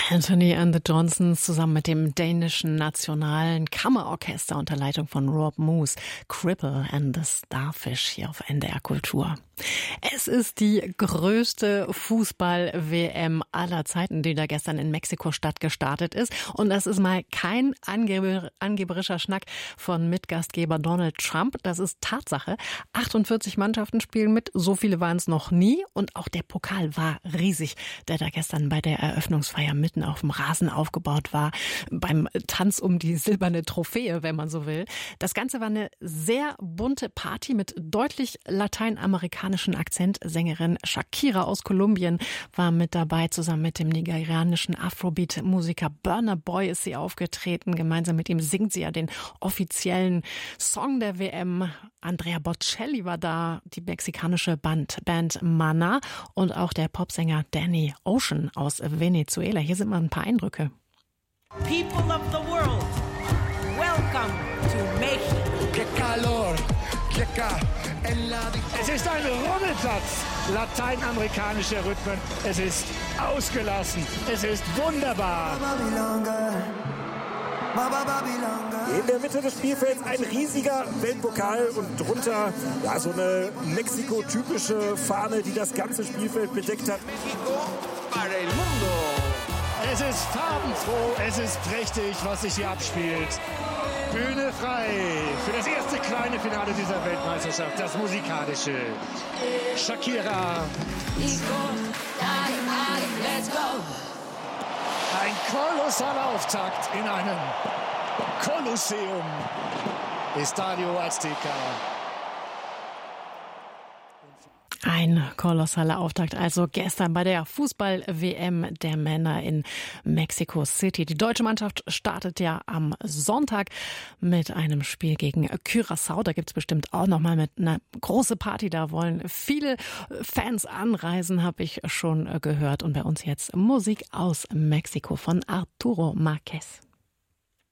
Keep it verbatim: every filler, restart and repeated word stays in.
Anthony and the Johnsons zusammen mit dem dänischen Nationalen Kammerorchester unter Leitung von Rob Moose. Cripple and the Starfish hier auf N D R Kultur. Es ist die größte Fußball-W M aller Zeiten, die da gestern in Mexiko-Stadt gestartet ist. Und das ist mal kein angeber, angeberischer Schnack von Mitgastgeber Donald Trump. Das ist Tatsache. achtundvierzig Mannschaften spielen mit. So viele waren es noch nie. Und auch der Pokal war riesig, der da gestern bei der Eröffnungsfeier mitten auf dem Rasen aufgebaut war. Beim Tanz um die silberne Trophäe, wenn man so will. Das Ganze war eine sehr bunte Party mit deutlich lateinamerikanischen Akzent. Sängerin Shakira aus Kolumbien war mit dabei. Zusammen mit dem nigerianischen Afrobeat-Musiker Burna Boy ist sie aufgetreten. Gemeinsam mit ihm singt sie ja den offiziellen Song der W M. Andrea Bocelli war da, die mexikanische Band, Band Maná und auch der Popsänger Danny Ocean aus Venezuela. Hier sind mal ein paar Eindrücke. People of the world, welcome to Mexico. ¡Qué calor! ¡Qué ca- Es ist ein Rummelplatz lateinamerikanischer Rhythmen. Es ist ausgelassen. Es ist wunderbar. In der Mitte des Spielfelds ein riesiger Weltpokal und drunter ja, so eine Mexiko-typische Fahne, die das ganze Spielfeld bedeckt hat. Es ist farbenfroh, es ist prächtig, was sich hier abspielt. Bühne frei für das erste kleine Finale dieser Weltmeisterschaft, das musikalische. Shakira. Ein kolossaler Auftakt in einem Kolosseum. Estadio Azteca. Ein kolossaler Auftakt also gestern bei der Fußball-W M der Männer in Mexico City. Die deutsche Mannschaft startet ja am Sonntag mit einem Spiel gegen Curaçao. Da gibt's bestimmt auch nochmal mit einer großen Party. Da wollen viele Fans anreisen, habe ich schon gehört. Und bei uns jetzt Musik aus Mexiko von Arturo Márquez.